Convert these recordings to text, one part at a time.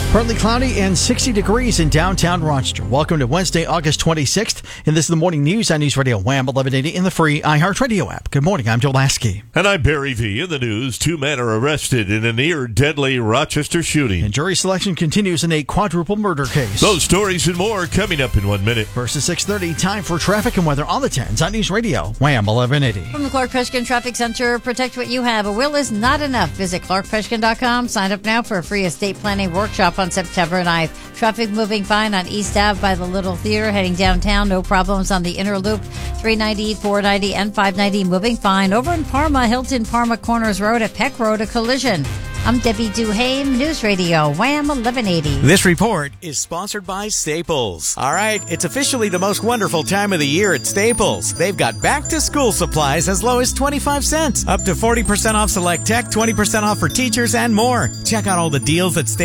Partly cloudy and 60 degrees in downtown Rochester. Welcome to Wednesday, August 26th. And this is the morning news on News Radio Wham 1180 in the free iHeartRadio app. Good morning. I'm Joe Lasky. And I'm Barry V. In the news, 2 men are arrested in a near-deadly Rochester shooting. And jury selection continues in a quadruple murder case. Those stories and more coming up in 1 minute. Versus 6:30, time for traffic and weather on the 10s on News Radio Wham 1180. From the Clark Preshkin Traffic Center, protect what you have. A will is not enough. Visit clarkpreshkin.com. Sign up now for a free estate planning workshop on September 9th. Traffic moving fine on East Ave by the Little Theater, heading downtown. No problems on the inner loop. 390, 490, and 590 moving fine. Over in Parma, Hilton Parma Corners Road at Peck Road, a collision. I'm Debbie Duhame, News Radio, Wham 1180. This report is sponsored by Staples. All right, it's officially the most wonderful time of the year at Staples. They've got back-to-school supplies as low as 25 cents, up to 40% off select tech, 20% off for teachers, and more. Check out all the deals at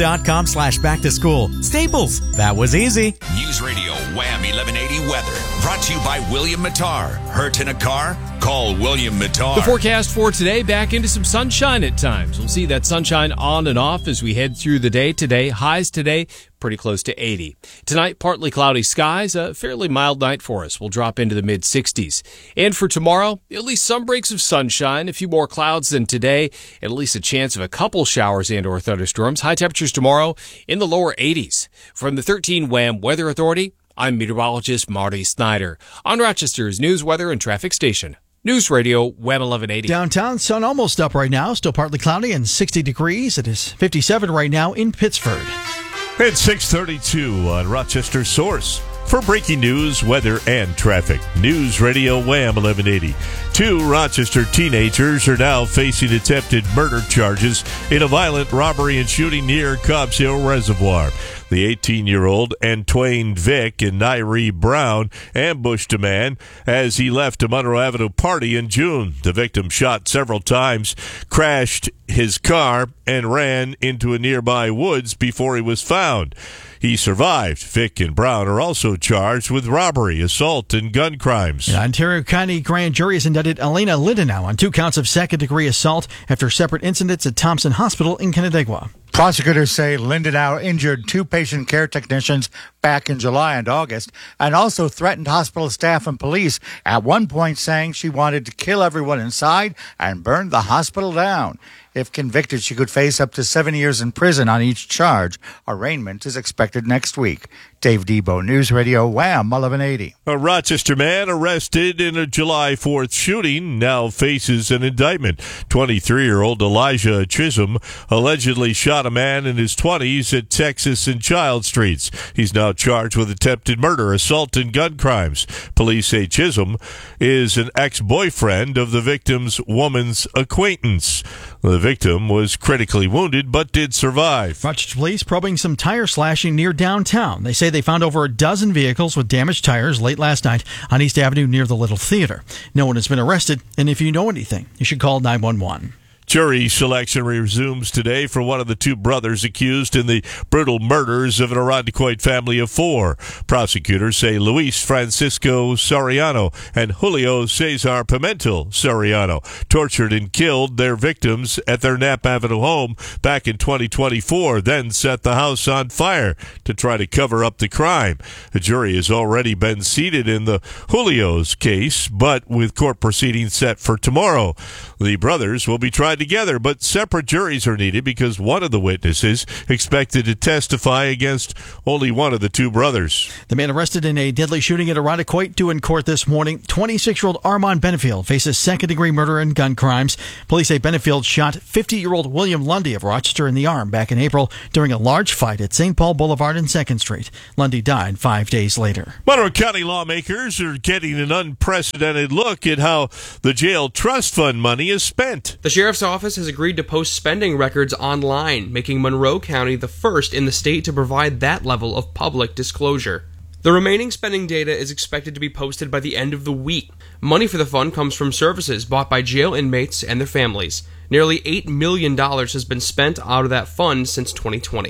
staples.com/back-to-school. Staples, that was easy. News Radio Wham 1180 weather, brought to you by William Mattar. Hurt in a car? Call William Mattar. The forecast for today, back into some sunshine at times. We'll see that sunshine on and off as we head through the day today. Highs today, pretty close to 80. Tonight, partly cloudy skies, a fairly mild night for us. We'll drop into the mid-60s. And for tomorrow, at least some breaks of sunshine, a few more clouds than today, and at least a chance of a couple showers and or thunderstorms. High temperatures tomorrow in the lower 80s. From the 13 Wham Weather Authority, I'm meteorologist Marty Snyder on Rochester's News, Weather, and Traffic Station. News Radio, Wham 1180. Downtown, sun almost up right now. Still partly cloudy and 60 degrees. It is 57 right now in Pittsford. It's 6:32 on Rochester Source. For breaking news, weather, and traffic, News Radio Wham 1180. 2 Rochester teenagers are now facing attempted murder charges in a violent robbery and shooting near Cobbs Hill Reservoir. The 18-year-old Antwain Vick and Nyree Brown ambushed a man as he left a Monroe Avenue party in June. The victim shot several times, crashed his car, and ran into a nearby woods before he was found. He survived. Vick and Brown are also charged with robbery, assault, and gun crimes. An Ontario County grand jury has indicted Elena Lindenau on 2 counts of second-degree assault after separate incidents at Thompson Hospital in Canandaigua. Prosecutors say Lindenau injured 2 patient care technicians back in July and August and also threatened hospital staff and police, at one point saying she wanted to kill everyone inside and burn the hospital down. If convicted, she could face up to 7 years in prison on each charge. Arraignment is expected next week. Dave Debo, News Radio Wham 1180. A Rochester man arrested in a July 4th shooting now faces an indictment. 23-year-old Elijah Chisholm allegedly shot a man in his 20s at Texas and Child Streets. He's now charged with attempted murder, assault, and gun crimes. Police say Chisholm is an ex-boyfriend of the victim's woman's acquaintance. The victim was critically wounded but did survive. Rochester police probing some tire slashing near downtown. They say they found over a dozen vehicles with damaged tires late last night on East Avenue near the Little Theater. No one has been arrested, and if you know anything, you should call 911. Jury selection resumes today for one of the 2 brothers accused in the brutal murders of an Irondequoit family of 4. Prosecutors say Luis Francisco Soriano and Julio Cesar Pimentel Soriano tortured and killed their victims at their Knapp Avenue home back in 2024, then set the house on fire to try to cover up the crime. The jury has already been seated in the Julio's case, but with court proceedings set for tomorrow. The brothers will be tried together, but separate juries are needed because one of the witnesses expected to testify against only one of the 2 brothers. The man arrested in a deadly shooting at Irondequoit due in court this morning. 26-year-old Armand Benefield faces second-degree murder and gun crimes. Police say Benefield shot 50-year-old William Lundy of Rochester in the arm back in April during a large fight at St. Paul Boulevard and 2nd Street. Lundy died 5 days later. Monroe County lawmakers are getting an unprecedented look at how the jail trust fund money is spent. The sheriff's office has agreed to post spending records online, making Monroe County the first in the state to provide that level of public disclosure. The remaining spending data is expected to be posted by the end of the week. Money for the fund comes from services bought by jail inmates and their families. Nearly $8 million has been spent out of that fund since 2020.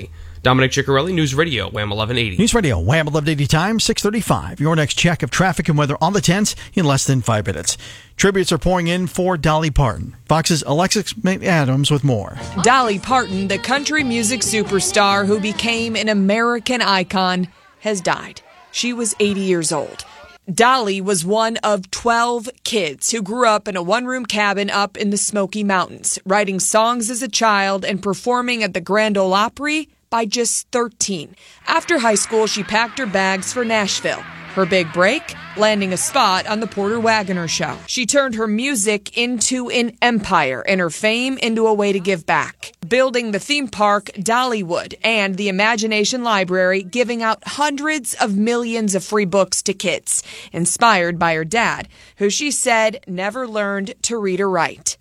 Dominic Ciccarelli, News Radio, Wham 1180. News Radio, Wham 1180 time, 6:35. Your next check of traffic and weather on the 10s in less than 5 minutes. Tributes are pouring in for Dolly Parton. Fox's Alexis McAdams with more. Dolly Parton, the country music superstar who became an American icon, has died. She was 80 years old. Dolly was one of 12 kids who grew up in a one-room cabin up in the Smoky Mountains, writing songs as a child and performing at the Grand Ole Opry by just 13. After high school, she packed her bags for Nashville. Her big break, landing a spot on the Porter Wagoner Show. She turned her music into an empire and her fame into a way to give back. Building the theme park Dollywood and the Imagination Library, giving out hundreds of millions of free books to kids, inspired by her dad, who she said never learned to read or write.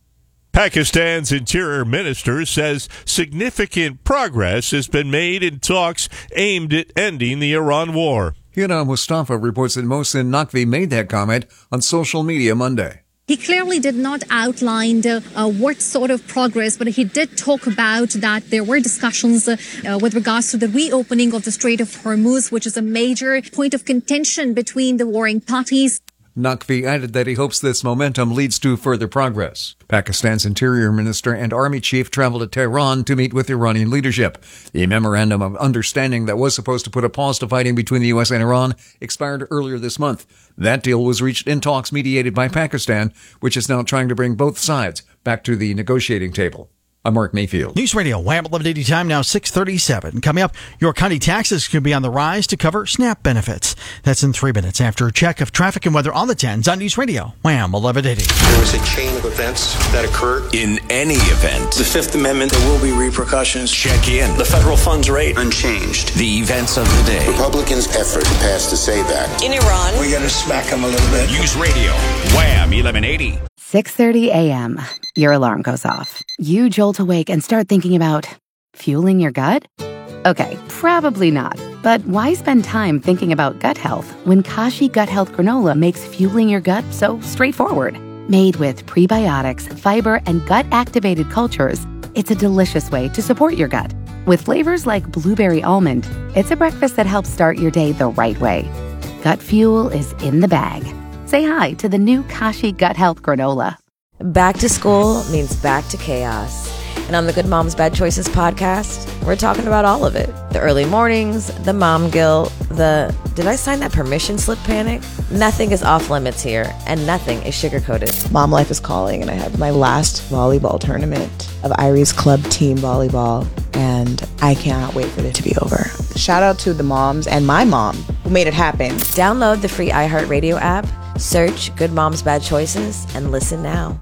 Pakistan's interior minister says significant progress has been made in talks aimed at ending the Iran war. Hina Mustafa reports that Mohsin Naqvi made that comment on social media Monday. He clearly did not outline what sort of progress, but he did talk about that there were discussions with regards to the reopening of the Strait of Hormuz, which is a major point of contention between the warring parties. Naqvi added that he hopes this momentum leads to further progress. Pakistan's interior minister and army chief traveled to Tehran to meet with Iranian leadership. The memorandum of understanding that was supposed to put a pause to fighting between the U.S. and Iran expired earlier this month. That deal was reached in talks mediated by Pakistan, which is now trying to bring both sides back to the negotiating table. I'm Mark Mayfield. News Radio, Wham 1180 time now 6:37. Coming up, your county taxes could be on the rise to cover SNAP benefits. That's in 3 minutes after a check of traffic and weather on the 10s on News Radio, Wham 1180. There was a chain of events that occurred. In any event, The Fifth Amendment, there will be repercussions. check in. The federal funds rate, unchanged. The events of the day. Republicans' effort to pass the SAVE Act. In Iran, We got to smack them a little bit. News Radio, Wham 1180. 6:30 a.m. Your alarm goes off. You jolt awake and start thinking about fueling your gut? Okay, probably not. But why spend time thinking about gut health when Kashi Gut Health Granola makes fueling your gut so straightforward? Made with prebiotics, fiber, and gut-activated cultures, it's a delicious way to support your gut. With flavors like blueberry almond, it's a breakfast that helps start your day the right way. Gut fuel is in the bag. Say hi to the new Kashi Gut Health Granola. Back to school means back to chaos. And on the Good Moms Bad Choices podcast, we're talking about all of it. The early mornings, the mom guilt, the did I sign that permission slip panic? Nothing is off limits here, and nothing is sugar-coated. Mom life is calling, and I have my last volleyball tournament of Iris Club Team Volleyball, and I cannot wait for it to be over. Shout out to the moms and my mom who made it happen. Download the free iHeartRadio app, search Good Moms Bad Choices, and listen now.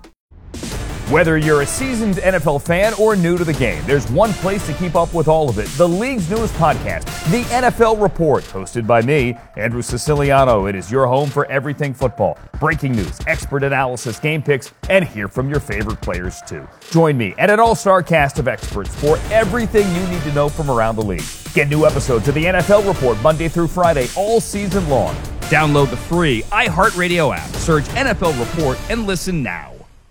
Whether you're a seasoned NFL fan or new to the game, there's one place to keep up with all of it. The league's newest podcast, The NFL Report, hosted by me, Andrew Siciliano. It is your home for everything football. Breaking news, expert analysis, game picks, and hear from your favorite players too. Join me and an all-star cast of experts for everything you need to know from around the league. Get new episodes of The NFL Report Monday through Friday all season long. Download the free iHeartRadio app, search NFL Report, and listen now.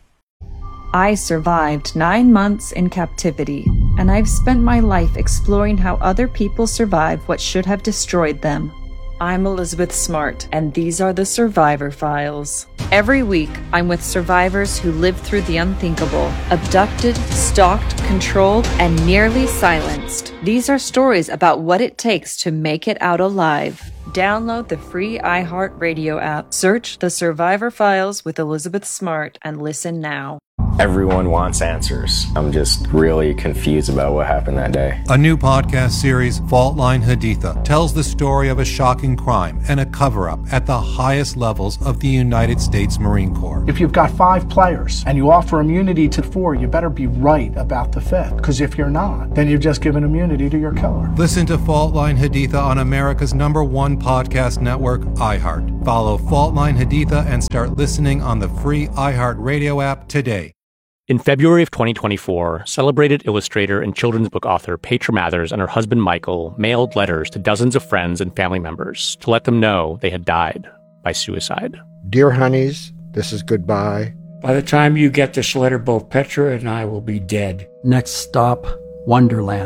I survived 9 months in captivity, and I've spent my life exploring how other people survive what should have destroyed them. I'm Elizabeth Smart, and these are the Survivor Files. Every week, I'm with survivors who lived through the unthinkable, abducted, stalked, controlled, and nearly silenced. These are stories about what it takes to make it out alive. Download the free iHeartRadio app, search The Survivor Files with Elizabeth Smart, and listen now. Everyone wants answers. I'm just really confused about what happened that day. A new podcast series, Fault Line Haditha, tells the story of a shocking crime and a cover-up at the highest levels of the United States Marine Corps. If you've got 5 players and you offer immunity to 4, you better be right about the 5th. Because if you're not, then you've just given immunity to your killer. Listen to Fault Line Haditha on America's #1 podcast network, iHeart. Follow Fault Line Haditha and start listening on the free iHeartRadio app today. In February of 2024, celebrated illustrator and children's book author Petra Mathers and her husband Michael mailed letters to dozens of friends and family members to let them know they had died by suicide. Dear honeys, this is goodbye. By the time you get this letter, both Petra and I will be dead. Next stop, Wonderland.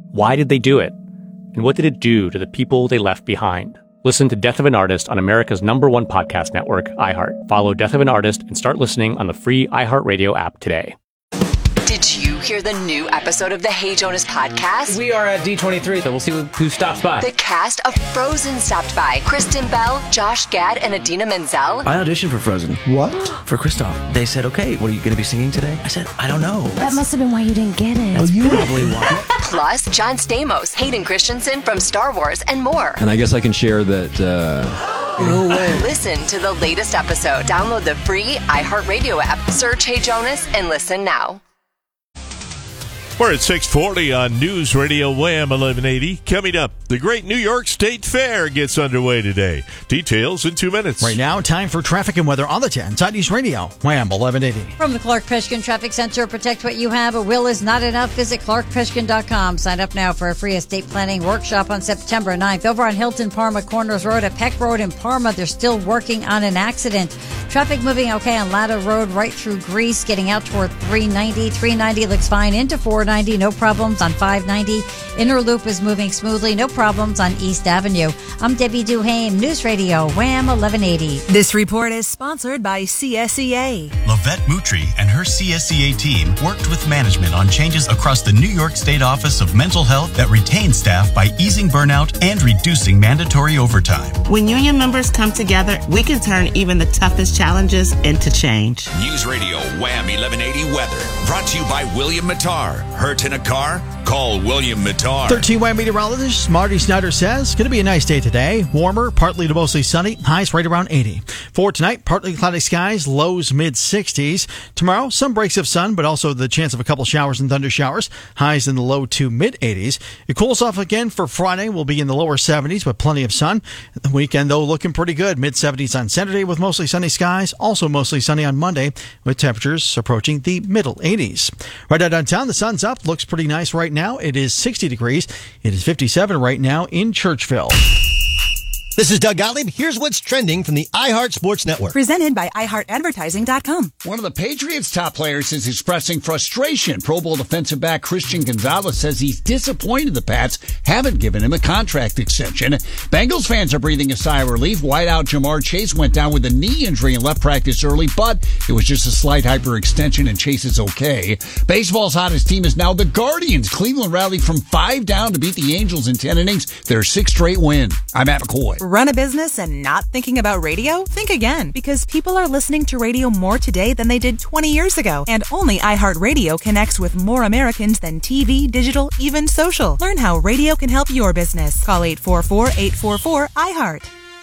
Why did they do it? And what did it do to the people they left behind? Listen to Death of an Artist on America's #1 podcast network, iHeart. Follow Death of an Artist and start listening on the free iHeartRadio app today. Did you hear the new episode of the Hey Jonas podcast? We are at D23, so we'll see who stops by. The cast of Frozen stopped by. Kristen Bell, Josh Gad, and Idina Menzel. I auditioned for Frozen. What? For Kristoff. They said, okay, what are you going to be singing today? I said, I don't know. That must have been why you didn't get it. That's probably why. Plus, John Stamos, Hayden Christensen from Star Wars, and more. And I guess I can share that, No way. Listen to the latest episode. Download the free iHeartRadio app. Search Hey Jonas and listen now. We're at 6:40 on News Radio Wham 1180. Coming up, the Great New York State Fair gets underway today. Details in 2 minutes. Right now, time for traffic and weather on the 10. Side News Radio, Wham 1180. From the Clark Peshkin Traffic Center, protect what you have. A will is not enough. Visit clarkpeshkin.com. Sign up now for a free estate planning workshop on September 9th. Over on Hilton Parma Corners Road at Peck Road in Parma, they're still working on an accident. Traffic moving okay on Ladder Road right through Greece, getting out toward 390. 390 looks fine into 490. No problems on 590. Inner Loop is moving smoothly. No problems on East Avenue. I'm Debbie Duhame, News Radio, Wham 1180. This report is sponsored by CSEA. Lavette Moutry and her CSEA team worked with management on changes across the New York State Office of Mental Health that retain staff by easing burnout and reducing mandatory overtime. When union members come together, we can turn even the toughest challenges into change. News Radio Wham 1180 weather brought to you by William Mattar. Hurt in a car? Call William Mattar. 13 Wham meteorologist Marty Snyder says going to be a nice day today. Warmer, partly to mostly sunny. Highs right around 80. For tonight, partly cloudy skies, lows mid-60s. Tomorrow, some breaks of sun, but also the chance of a couple showers and thunder showers. Highs in the low to mid-80s. It cools off again for Friday. We'll be in the lower 70s with plenty of sun. The weekend, though, looking pretty good. Mid-70s on Saturday with mostly sunny skies. Also mostly sunny on Monday with temperatures approaching the middle 80s. Right out downtown, the sun's up. Looks pretty nice right now. It is 60 degrees. It is 57 right now in Churchville. This is Doug Gottlieb. Here's what's trending from the iHeart Sports Network. Presented by iHeartAdvertising.com. One of the Patriots' top players is expressing frustration. Pro Bowl defensive back Christian Gonzalez says he's disappointed the Pats haven't given him a contract extension. Bengals fans are breathing a sigh of relief. Wideout Jamar Chase went down with a knee injury and left practice early, but it was just a slight hyperextension and Chase is okay. Baseball's hottest team is now the Guardians. Cleveland rallied from 5 down to beat the Angels in 10 innings. Their 6th straight win. I'm Matt McCoy. Run a business and not thinking about radio? Think again, because people are listening to radio more today than they did 20 years ago. And only iHeartRadio connects with more Americans than TV, digital, even social. Learn how radio can help your business. Call 844-844-iHeart.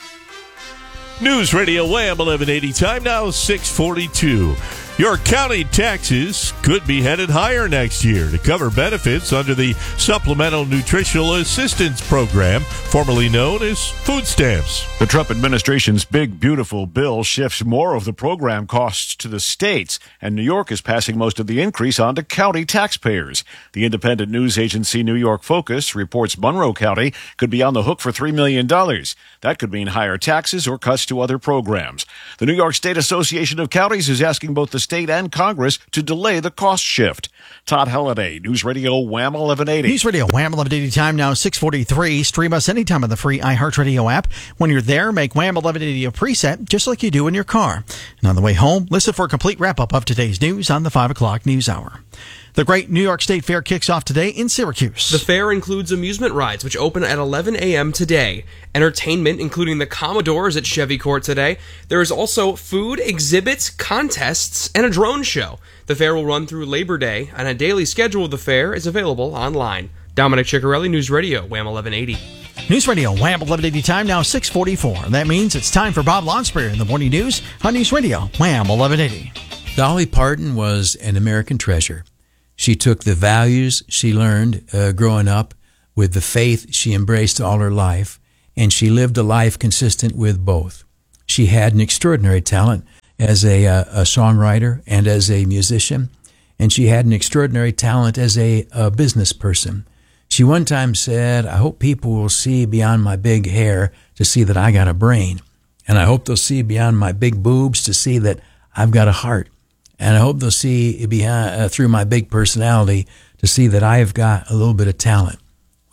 News Radio Wham 1180. Time now 6:42. Your county taxes could be headed higher next year to cover benefits under the Supplemental Nutritional Assistance Program, formerly known as food stamps. The Trump administration's Big Beautiful Bill shifts more of the program costs to the states, and New York is passing most of the increase on to county taxpayers. The independent news agency New York Focus reports Monroe County could be on the hook for $3 million. That could mean higher taxes or cuts to other programs. The New York State Association of Counties is asking both the state and Congress to delay the cost shift. Todd Halliday, News Radio Wham 1180. News Radio Wham 1180, time now 6:43. Stream us anytime on the free iHeartRadio app. When you're there, make Wham 1180 a preset, just like you do in your car. And on the way home, listen for a complete wrap-up of today's news on the 5 o'clock news hour. The Great New York State Fair kicks off today in Syracuse. The fair includes amusement rides, which open at 11 a.m. today. Entertainment, including the Commodores at Chevy Court today. There is also food, exhibits, contests, and a drone show. The fair will run through Labor Day, and a daily schedule of the fair is available online. Dominic Ciccarelli, News Radio, Wham 1180. News Radio Wham 1180, time now 6:44. That means it's time for Bob Lonsberry in the morning news on News Radio Wham 1180. Dolly Parton was an American treasure. She took the values she learned growing up with the faith she embraced all her life, and she lived a life consistent with both. She had an extraordinary talent as a songwriter and as a musician, and she had an extraordinary talent as a business person. She one time said, "I hope people will see beyond my big hair to see that I got a brain, and I hope they'll see beyond my big boobs to see that I've got a heart. And I hope they'll see behind, through my big personality to see that I've got a little bit of talent."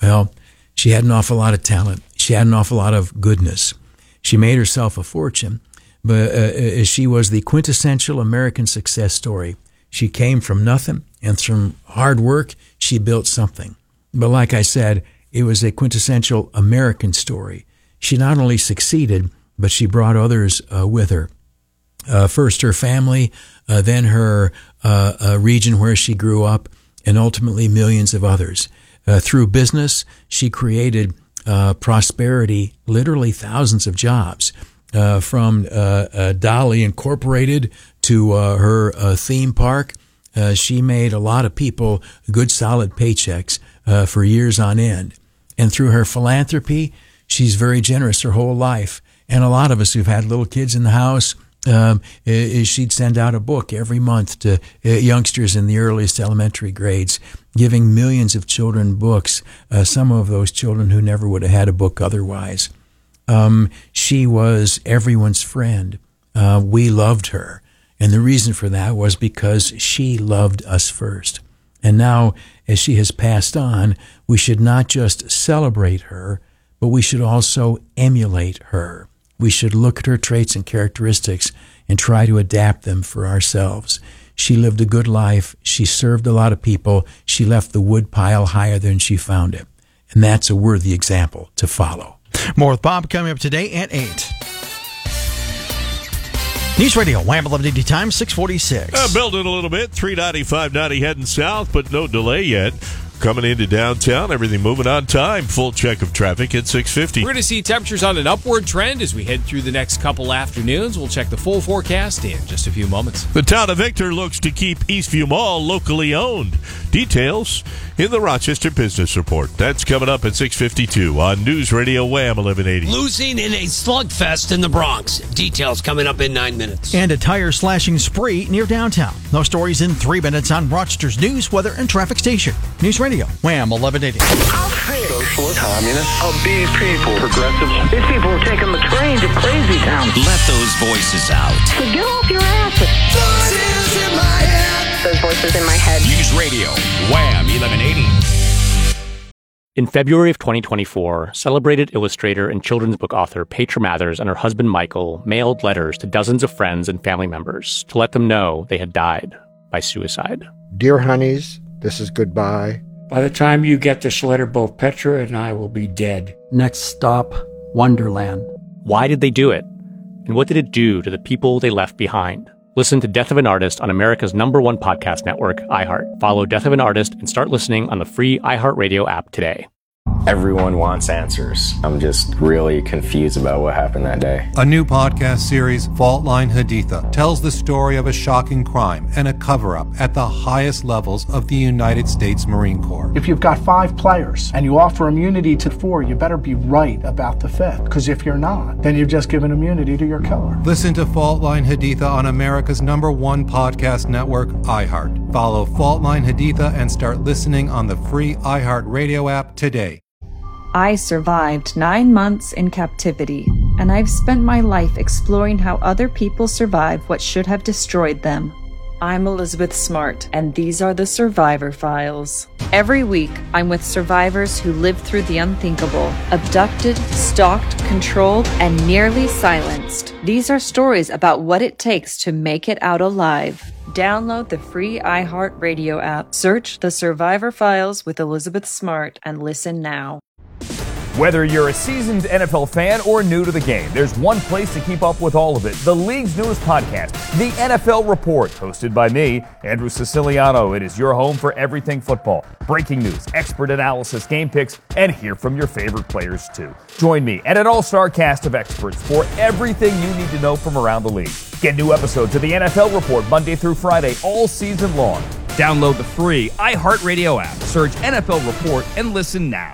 Well, she had an awful lot of talent. She had an awful lot of goodness. She made herself a fortune, but she was the quintessential American success story. She came from nothing, and from hard work, she built something. But like I said, it was a quintessential American story. She not only succeeded, but she brought others with her. First her family, then her region where she grew up, and ultimately millions of others. Through business, she created prosperity, literally thousands of jobs, from Dolly Incorporated to her theme park. She made a lot of people good, solid paychecks for years on end. And through her philanthropy, she's very generous her whole life. And a lot of us who've had little kids in the house, she'd send out a book every month to youngsters in the earliest elementary grades, giving millions of children books, some of those children who never would have had a book otherwise. She was everyone's friend. We loved her. And the reason for that was because she loved us first. And now, as she has passed on, we should not just celebrate her, but we should also emulate her. We should look at her traits and characteristics and try to adapt them for ourselves. She lived a good life. She served a lot of people. She left the wood pile higher than she found it. And that's a worthy example to follow. More with Bob coming up today at 8. News Radio, Wham 1180 time, 646. Building a little bit, 390, 590 heading south, but no delay yet. Coming into downtown, everything moving on time. Full check of traffic at 650. We're going to see temperatures on an upward trend as we head through the next couple afternoons. We'll check the full forecast in just a few moments. The town of Victor looks to keep Eastview Mall locally owned. Details in the Rochester Business Report. That's coming up at 6:52 on News Radio Wham 1180. Losing in a slugfest in the Bronx. Details coming up in 9 minutes. And a tire slashing spree near downtown. Those stories in 3 minutes on Rochester's news, weather, and traffic station. News Radio, Wham 1180. Socialist, communist, these people, progressives. These people are taking the train to crazy town. Let those voices out. So get off your asses. Voices in my head. Those voices in my head. News Radio, Wham 1180. In February of 2024, celebrated illustrator and children's book author Petra Mathers and her husband Michael mailed letters to dozens of friends and family members to let them know they had died by suicide. Dear honeys, this is goodbye. By the time you get this letter, both Petra and I will be dead. Next stop, Wonderland. Why did they do it? And what did it do to the people they left behind? Listen to Death of an Artist on America's #1 podcast network, iHeart. Follow Death of an Artist and start listening on the free iHeartRadio app today. Everyone wants answers. I'm just really confused about what happened that day. A new podcast series, Fault Line Haditha, tells the story of a shocking crime and a cover-up at the highest levels of the United States Marine Corps. If you've got 5 players and you offer immunity to 4, you better be right about the 5th. Because if you're not, then you've just given immunity to your killer. Listen to Fault Line Haditha on America's #1 podcast network, iHeart. Follow Fault Line Haditha and start listening on the free iHeart Radio app today. I survived 9 months in captivity, and I've spent my life exploring how other people survive what should have destroyed them. I'm Elizabeth Smart, and these are the Survivor Files. Every week, I'm with survivors who lived through the unthinkable, abducted, stalked, controlled, and nearly silenced. These are stories about what it takes to make it out alive. Download the free iHeartRadio app, search The Survivor Files with Elizabeth Smart, and listen now. Whether you're a seasoned NFL fan or new to the game, there's one place to keep up with all of it. The league's newest podcast, The NFL Report, hosted by me, Andrew Siciliano. It is your home for everything football. Breaking news, expert analysis, game picks, and hear from your favorite players too. Join me and an all-star cast of experts for everything you need to know from around the league. Get new episodes of The NFL Report Monday through Friday all season long. Download the free iHeartRadio app. Search NFL Report and listen now.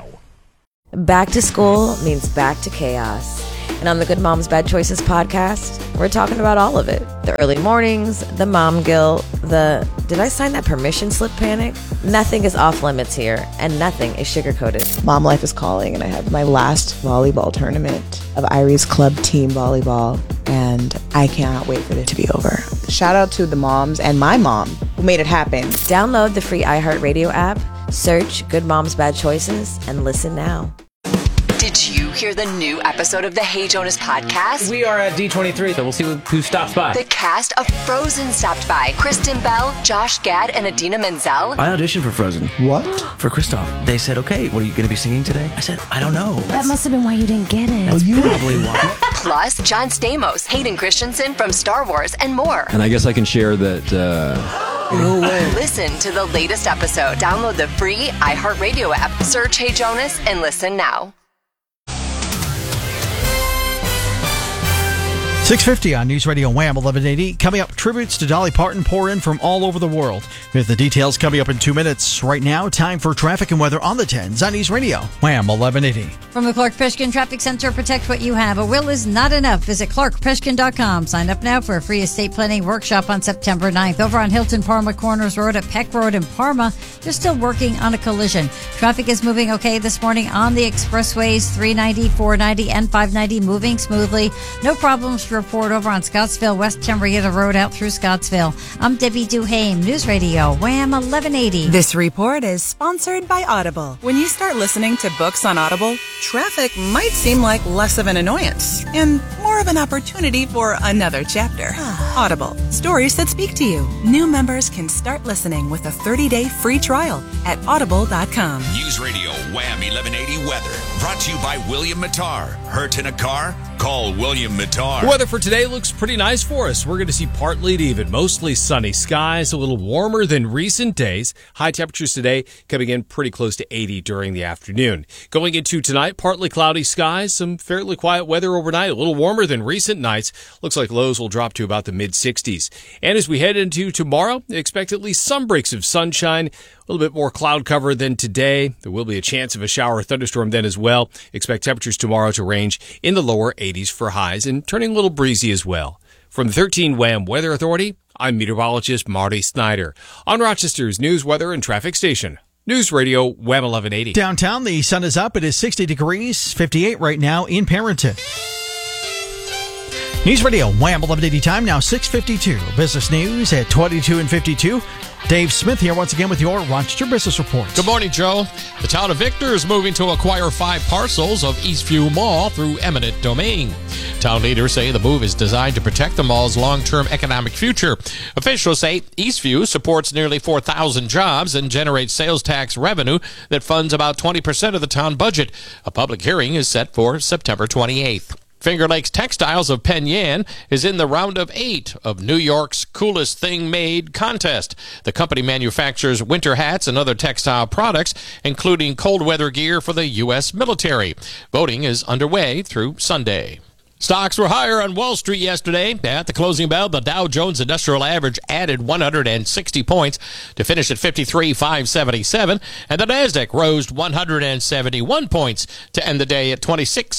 Back to school means back to chaos. And on the Good Moms Bad Choices podcast, we're talking about all of it. The early mornings, the mom guilt, the did I sign that permission slip panic? Nothing is off limits here, and nothing is sugar-coated. Mom life is calling, and I have my last volleyball tournament of Irie's Club Team Volleyball, and I cannot wait for it to be over. Shout out to the moms and my mom who made it happen. Download the free iHeartRadio app, Search Good Moms Bad Choices and listen now. Did you hear the new episode of the Hey Jonas podcast? We are at D23, so we'll see who stops by. The cast of Frozen stopped by. Kristen Bell, Josh Gad, and Idina Menzel. I auditioned for Frozen. What? For Kristoff. They said, okay, what are you going to be singing today? I said, I don't know. That must have been why you didn't get it. That's probably why. Plus, John Stamos, Hayden Christensen from Star Wars, and more. And I guess I can share that... No way. Listen to the latest episode. Download the free iHeartRadio app. Search Hey Jonas and listen now. 6:50 on News Radio Wham 1180. Coming up, tributes to Dolly Parton pour in from all over the world. With the details coming up in 2 minutes. Right now, time for traffic and weather on the 10s on News Radio Wham 1180. From the Clark Pishkin Traffic Center, protect what you have. A will is not enough. Visit clarkpishkin.com. Sign up now for a free estate planning workshop on September 9th. Over on Hilton Parma Corners Road at Peck Road in Parma, they're still working on a collision. Traffic is moving okay this morning on the expressways 390, 490, and 590 moving smoothly. No problems to report over on Scottsville West Henrietta Road out through Scottsville. I'm Debbie Duhame, News Radio Wham 1180. This report is sponsored by Audible. When you start listening to books on Audible, traffic might seem like less of an annoyance and more of an opportunity for another chapter. Audible, stories that speak to you. New members can start listening with a 30-day free trial at audible.com. News Radio Wham 1180 weather brought to you by William Mattar. Hurt in a car? Call William Mattar. The weather for today looks pretty nice for us. We're going to see partly to even mostly sunny skies, a little warmer than recent days. High temperatures today coming in pretty close to 80 during the afternoon. Going into tonight, partly cloudy skies, some fairly quiet weather overnight, a little warmer than recent nights. Looks like lows will drop to about the mid-60s. And as we head into tomorrow, expect at least some breaks of sunshine, a little bit more cloud cover than today. There will be a chance of a shower or thunderstorm then as well. Expect temperatures tomorrow to range in the lower 80s for highs and turning a little breezy as well. From the 13 Wham Weather Authority, I'm meteorologist Marty Snyder on Rochester's news, weather, and traffic station. News Radio Wham 1180. Downtown, the sun is up. It is 60 degrees, 58 right now in Parenton. News Radio Wham 1180 time, now 6:52. Business news at 22 and 52. Dave Smith here once again with your Rochester Business Report. Good morning, Joe. The town of Victor is moving to acquire 5 parcels of Eastview Mall through eminent domain. Town leaders say the move is designed to protect the mall's long-term economic future. Officials say Eastview supports nearly 4,000 jobs and generates sales tax revenue that funds about 20% of the town budget. A public hearing is set for September 28th. Finger Lakes Textiles of Penn Yan is in the round of 8 of New York's Coolest Thing Made contest. The company manufactures winter hats and other textile products, including cold weather gear for the U.S. military. Voting is underway through Sunday. Stocks were higher on Wall Street yesterday. At the closing bell, the Dow Jones Industrial Average added 160 points to finish at 53,577, and the Nasdaq rose 171 points to end the day at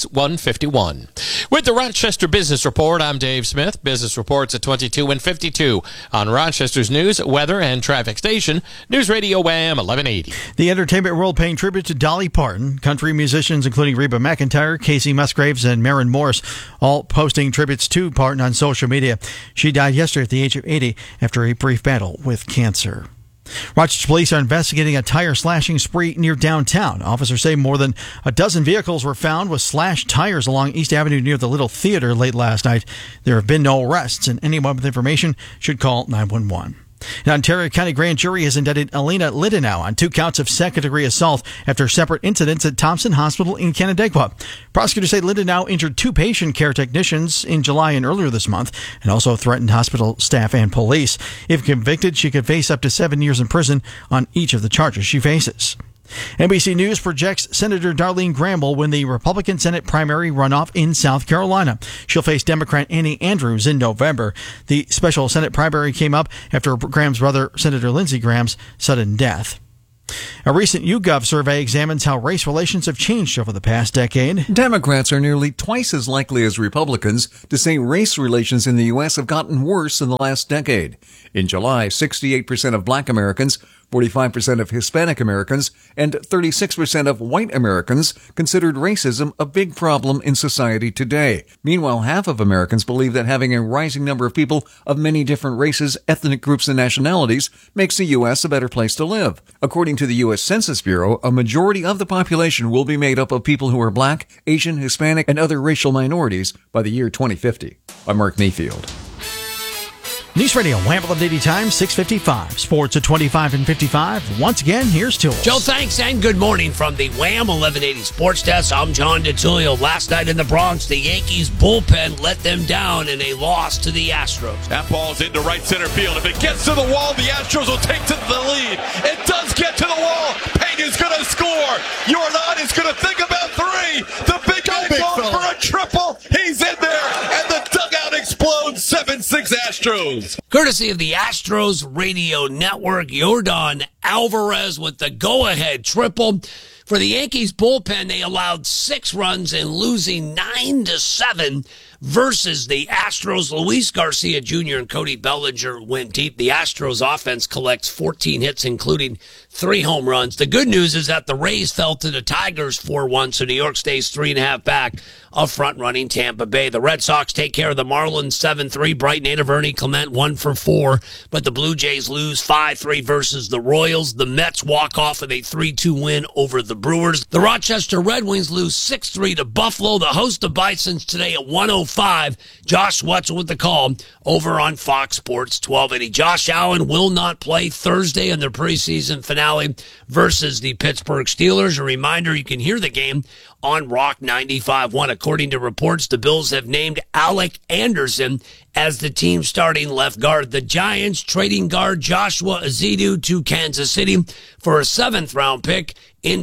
26,151. With the Rochester Business Report, I'm Dave Smith. Business reports at 22 and 52 on Rochester's news, weather, and traffic station, News Radio Wham 1180. The entertainment world paying tribute to Dolly Parton. Country musicians including Reba McEntire, Casey Musgraves, and Maren Morris all posting tributes to Parton on social media. She died yesterday at the age of 80 after a brief battle with cancer. Rochester police are investigating a tire slashing spree near downtown. Officers say more than a dozen vehicles were found with slashed tires along East Avenue near the Little Theater late last night. There have been no arrests, and anyone with information should call 911. An Ontario County grand jury has indicted Elena Lindenau on 2 counts of second-degree assault after separate incidents at Thompson Hospital in Canandaigua. Prosecutors say Lindenau injured 2 patient care technicians in July and earlier this month, and also threatened hospital staff and police. If convicted, she could face up to 7 years in prison on each of the charges she faces. NBC News projects Senator Darlene Graham will win the Republican Senate primary runoff in South Carolina. She'll face Democrat Annie Andrews in November. The special Senate primary came up after Graham's brother, Senator Lindsey Graham's sudden death. A recent YouGov survey examines how race relations have changed over the past decade. Democrats are nearly twice as likely as Republicans to say race relations in the U.S. have gotten worse in the last decade. In July, 68% of black Americans, 45% of Hispanic Americans and 36% of white Americans considered racism a big problem in society today. Meanwhile, half of Americans believe that having a rising number of people of many different races, ethnic groups, and nationalities makes the U.S. a better place to live. According to the U.S. Census Bureau, a majority of the population will be made up of people who are Black, Asian, Hispanic, and other racial minorities by the year 2050. I'm Mark Mayfield. News Radio, Wham 1180 Times, 6:55. Sports at 25 and 55. Once again, here's Tools. Joe, thanks, and good morning from the Wham 1180 Sports Desk. I'm John DeTullio. Last night in the Bronx, the Yankees bullpen let them down in a loss to the Astros. That ball's into right center field. If it gets to the wall, the Astros will take to the lead. It does get to the wall. Pena's going to score. Yordan is going to think about three. The big guy's going for a triple. He's in there, and the dugout explodes. 7-6 Astros. Courtesy of the Astros Radio Network, Yordan Alvarez with the go-ahead triple. For the Yankees bullpen, they allowed 6 runs in losing 9-7 versus the Astros. Luis Garcia Jr. and Cody Bellinger went deep. The Astros offense collects 14 hits, including 3 home runs. The good news is that the Rays fell to the Tigers 4-1, so New York stays 3.5 back of front-running Tampa Bay. The Red Sox take care of the Marlins 7-3. Bright native Ernie Clement 1-for-4, but the Blue Jays lose 5-3 versus the Royals. The Mets walk off with a 3-2 win over the Brewers. The Rochester Red Wings lose 6-3 to Buffalo. The host of Bisons today at 1:05. Josh Wetzel with the call over on Fox Sports 1280. Josh Allen will not play Thursday in the preseason finale versus the Pittsburgh Steelers. A reminder, you can hear the game on Rock 95.1. According to reports, the Bills have named Alec Anderson as the team's starting left guard. The Giants trading guard Joshua Ezeudu to Kansas City for a 7th-round pick in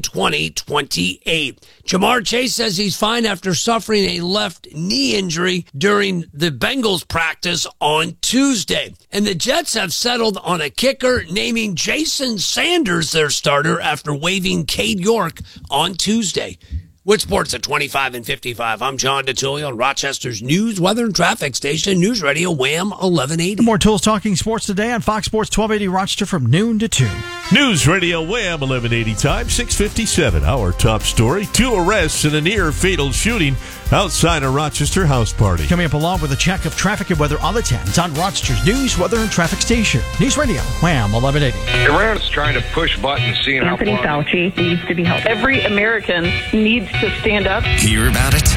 2028. Jamar Chase says he's fine after suffering a left knee injury during the Bengals practice on Tuesday. And the Jets have settled on a kicker, naming Jason Sanders their starter after waiving Cade York on Tuesday. With sports at 25 and 55, I'm John DeTullio on Rochester's news, weather, and traffic station, News Radio Wham 1180. More Tools talking sports today on Fox Sports 1280 Rochester from noon to 2. News Radio Wham 1180 time, 6:57. Our top story, 2 arrests in a near-fatal shooting outside a Rochester house party. Coming up along with a check of traffic and weather on the 10s on Rochester's news, weather, and traffic station. News Radio Wham 1180. Iran's trying to push buttons, seeing how Anthony Fauci needs to be helped. Every American needs to stand up. Hear about it?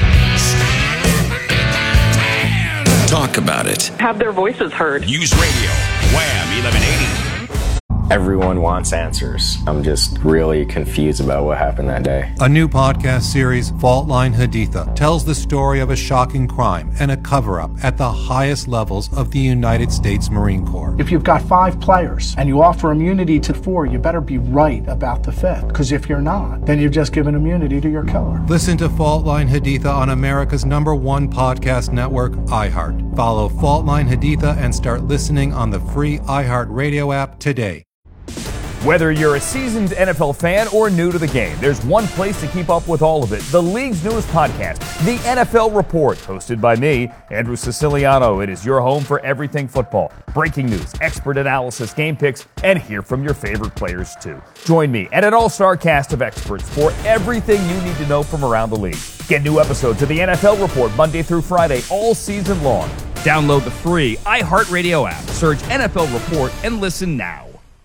Talk about it. Have their voices heard. News Radio Wham 1180. Everyone wants answers. I'm just really confused about what happened that day. A new podcast series, Fault Line Haditha, tells the story of a shocking crime and a cover-up at the highest levels of the United States Marine Corps. If you've got 5 players and you offer immunity to 4, you better be right about the 5th. Because if you're not, then you've just given immunity to your killer. Listen to Fault Line Haditha on America's #1 podcast network, iHeart. Follow Fault Line Haditha and start listening on the free iHeart Radio app today. Whether you're a seasoned NFL fan or new to the game, there's one place to keep up with all of it. The league's newest podcast, The NFL Report, hosted by me, Andrew Siciliano. It is your home for everything football. Breaking news, expert analysis, game picks, and hear from your favorite players too. Join me and an all-star cast of experts for everything you need to know from around the league. Get new episodes of The NFL Report Monday through Friday all season long. Download the free iHeartRadio app. Search NFL Report and listen now.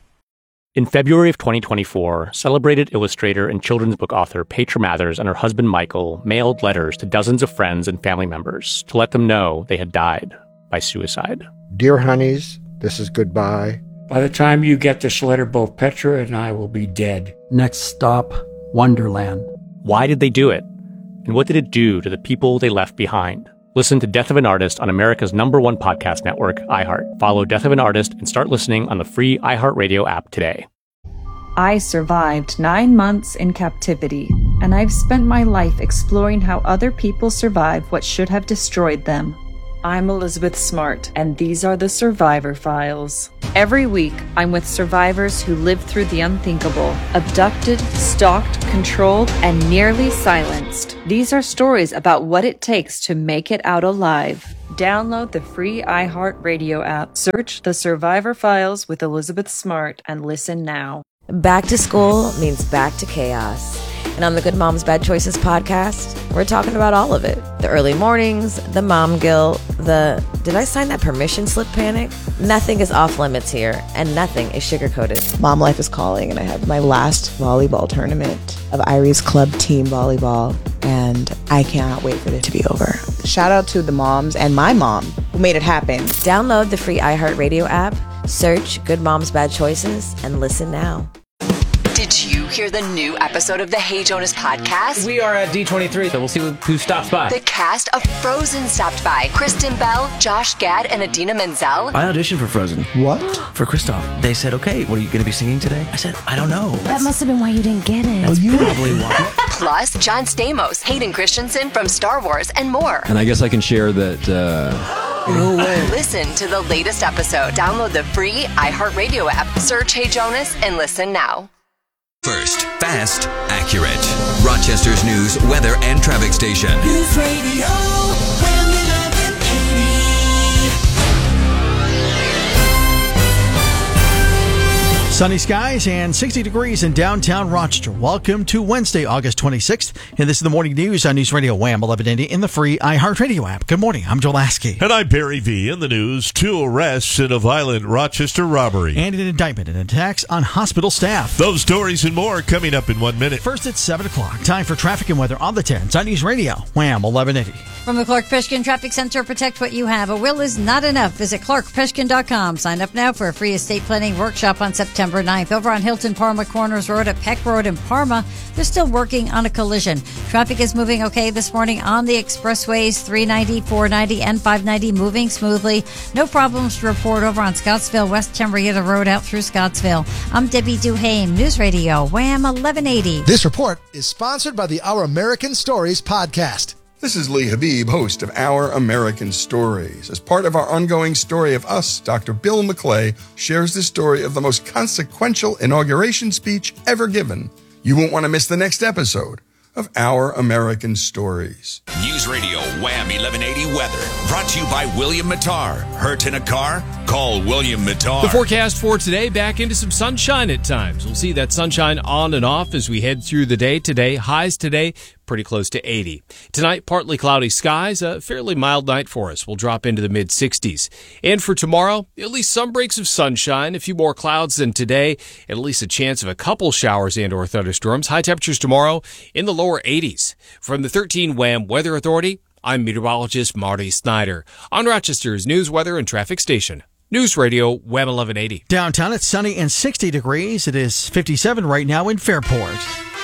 In February of 2024, celebrated illustrator and children's book author Petra Mathers and her husband Michael mailed letters to dozens of friends and family members to let them know they had died by suicide. Dear honeys, this is goodbye. By the time you get this letter, both Petra and I will be dead. Next stop, Wonderland. Why did they do it? And what did it do to the people they left behind? Listen to Death of an Artist on America's #1 podcast network, iHeart. Follow Death of an Artist and start listening on the free iHeartRadio app today. I survived 9 months in captivity, and I've spent my life exploring how other people survive what should have destroyed them. I'm Elizabeth Smart, and these are the Survivor Files. Every week, I'm with survivors who lived through the unthinkable, abducted, stalked, controlled, and nearly silenced. These are stories about what it takes to make it out alive. Download the free iHeartRadio app. Search The Survivor Files with Elizabeth Smart and listen now. Back to school means back to chaos. And on the Good Moms Bad Choices podcast, we're talking about all of it. The early mornings, the mom guilt, the did I sign that permission slip panic? Nothing is off limits here, and nothing is sugar-coated. Mom life is calling, and I have my last volleyball tournament of Irie's club team volleyball, and I cannot wait for it to be over. Shout out to the moms and my mom who made it happen. Download the free iHeartRadio app, search Good Moms Bad Choices, and listen now. Did you hear the new episode of the Hey Jonas podcast? We are at D23, so we'll see who stops by. The cast of Frozen stopped by. Kristen Bell, Josh Gad, and Idina Menzel. I auditioned for Frozen. What? For Kristoff. They said, okay, what are you going to be singing today? I said, I don't know. That must have been why you didn't get it. That's probably why. Plus, John Stamos, Hayden Christensen from Star Wars, and more. And I guess I can share that... No way. Listen to the latest episode. Download the free iHeartRadio app. Search Hey Jonas and listen now. First, fast, accurate. Rochester's news, weather, and traffic station. News Radio, Sunny skies and 60 degrees in downtown Rochester. Welcome to Wednesday, August 26th. And this is the morning news on News Radio Wham 1180 in the free iHeartRadio app. Good morning. I'm Joe Lasky. And I'm Barry V. In the news, 2 arrests in a violent Rochester robbery. And an indictment and attacks on hospital staff. Those stories and more coming up in 1 minute. First at 7 o'clock. Time for traffic and weather on the 10s on News Radio Wham 1180. From the Clark Pishkin Traffic Center, protect what you have. A will is not enough. Visit clarkpishkin.com. Sign up now for a free estate planning workshop on September 9th. Over on Hilton Parma Corners Road at Peck Road in Parma, they're still working on a collision. Traffic is moving okay this morning on the expressways, 390, 490, and 590, moving smoothly. No problems to report over on Scottsville West Henrietta Road out through Scottsville. I'm Debbie Duhame, News Radio, Wham 1180. This report is sponsored by the Our American Stories podcast. This is Lee Habib, host of Our American Stories. As part of our ongoing Story of Us, Dr. Bill McClay shares the story of the most consequential inauguration speech ever given. You won't want to miss the next episode of Our American Stories. News Radio Wham 1180 weather. Brought to you by William Mattar. Hurt in a car? Call William Mattar. The forecast for today, back into some sunshine at times. We'll see that sunshine on and off as we head through the day today. Highs today, pretty close to 80. Tonight, partly cloudy skies. A fairly mild night for us. We'll drop into the mid-60s. And for tomorrow, at least some breaks of sunshine, a few more clouds than today, at least a chance of a couple showers and or thunderstorms. High temperatures tomorrow in the lower 80s. From the 13 Wham Weather Authority, I'm meteorologist Marty Snyder on Rochester's News, Weather, and Traffic Station. News Radio Wham 1180. Downtown, it's sunny and 60 degrees. It is 57 right now in Fairport.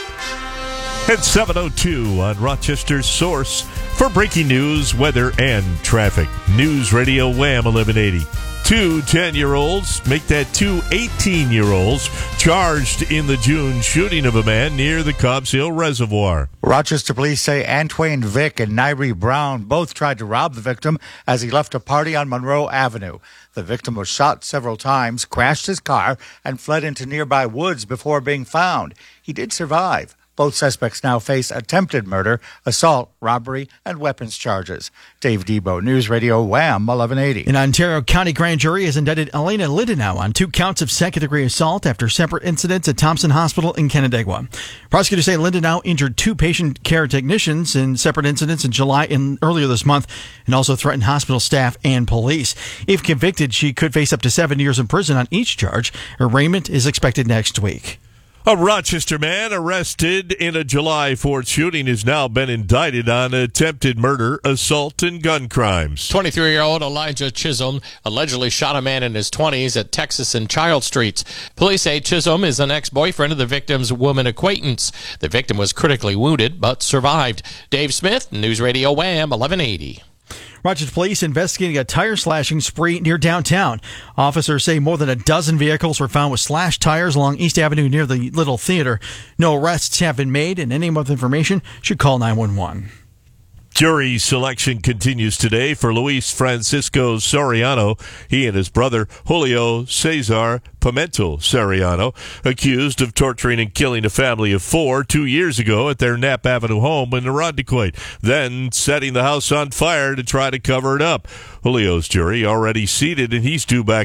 At 7:02 on Rochester's source for breaking news, weather, and traffic. News Radio Wham 1180. 2 10-year-olds make that 2 18-year-olds charged in the June shooting of a man near the Cobbs Hill Reservoir. Rochester police say Antwain Vick and Nairi Brown both tried to rob the victim as he left a party on Monroe Avenue. The victim was shot several times, crashed his car, and fled into nearby woods before being found. He did survive. Both suspects now face attempted murder, assault, robbery, and weapons charges. Dave Debo, News Radio Wham 1180. An Ontario County grand jury has indicted Elena Lindenau on 2 counts of second-degree assault after separate incidents at Thompson Hospital in Canandaigua. Prosecutors say Lindenau injured 2 patient care technicians in separate incidents in July and earlier this month, and also threatened hospital staff and police. If convicted, she could face up to 7 years in prison on each charge. Arraignment is expected next week. A Rochester man arrested in a July 4th shooting has now been indicted on attempted murder, assault, and gun crimes. 23-year-old Elijah Chisholm allegedly shot a man in his 20s at Texas and Child Streets. Police say Chisholm is an ex-boyfriend of the victim's woman acquaintance. The victim was critically wounded but survived. Dave Smith, News Radio Wham 1180. Rochester police investigating a tire slashing spree near downtown. Officers say more than a dozen vehicles were found with slashed tires along East Avenue near the Little Theater. No arrests have been made, and any more information should call 911. Jury selection continues today for Luis Francisco Soriano. He and his brother Julio Cesar Pimentel Soriano, accused of torturing and killing a family of 4 2 years ago at their Knapp Avenue home in Irondequoit, then setting the house on fire to try to cover it up. Julio's jury already seated, and he's due back